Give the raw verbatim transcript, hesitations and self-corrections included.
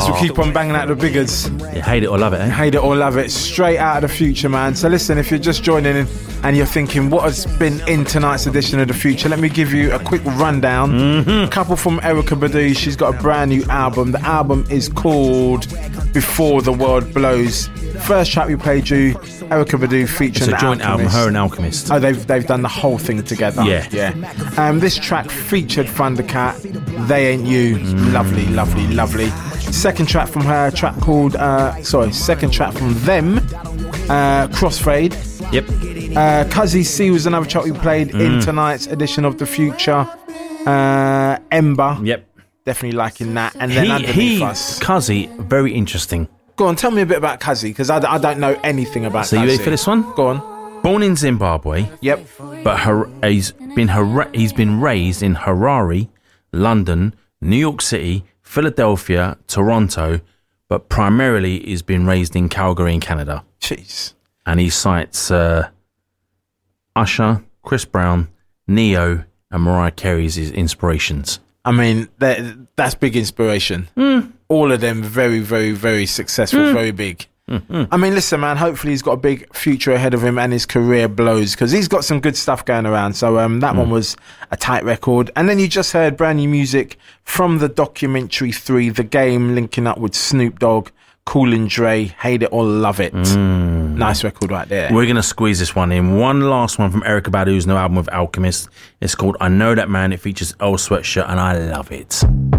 we keep on banging out the biggers. You hate it or love it, eh? Hate it or love it. Straight out of the future, man. So listen, if you're just joining in and you're thinking, what has been in tonight's edition of The Future? Let me give you a quick rundown. Mm-hmm. A couple from Erykah Badu. She's got a brand new album. The album is called Before the World Blows. First track we played you, Erykah Badu featuring It's a joint album, her and Alchemist. Oh, they've they've done the whole thing together. Yeah. Yeah. Um, this track featured Thundercat, They Ain't You. Mm. Lovely, lovely, lovely. Second track from her, track called, uh, sorry, second track from them, uh, Crossfade. Yep. Uh, Cuzzy C was another track we played mm. in tonight's edition of The Future. Uh, Ember. Yep. Definitely liking that. And then he, underneath he, us. Cuzzy, very interesting. Go on, tell me a bit about Cuzzy, because I, I don't know anything about So Cuzzy. you ready for this one? Go on. Born in Zimbabwe. Yep. But Har- he's been Har- he's been raised in Harare, London, New York City, Philadelphia, Toronto, but primarily he's been raised in Calgary in Canada. Jeez. And he cites uh, Usher, Chris Brown, Neo, and Mariah Carey's his inspirations. I mean, that, that's big inspiration. Mm. All of them very, very, very successful, mm. very big. Mm-hmm. I mean, listen, man, hopefully he's got a big future ahead of him and his career blows, because he's got some good stuff going around. So um, that mm. one was a tight record. And then you just heard brand new music from the documentary three, The Game, linking up with Snoop Dogg, Cool and Dre, Hate It or Love It. Mm. Nice record right there. We're going to squeeze this one in. One last one from Erykah Badu's new album with Alchemist. It's called I Know That Man. It features Earl Sweatshirt and I love it.